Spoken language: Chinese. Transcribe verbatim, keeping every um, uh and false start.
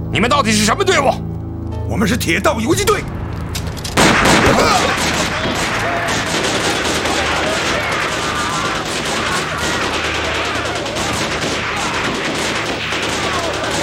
你们到底是什么队伍？ 我们是铁道游击队。